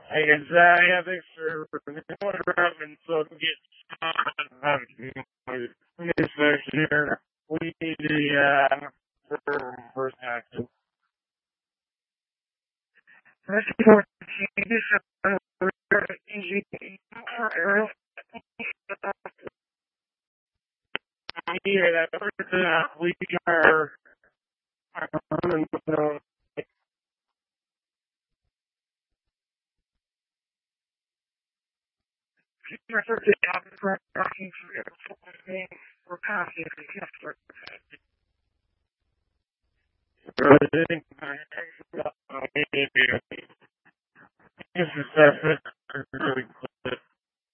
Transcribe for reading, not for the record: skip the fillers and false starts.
I guess, yeah, thanks for interrupting so I can get started on this section here. We need the, first action. Let's go to this, easy, yeah, that first, we are, we're passing this is really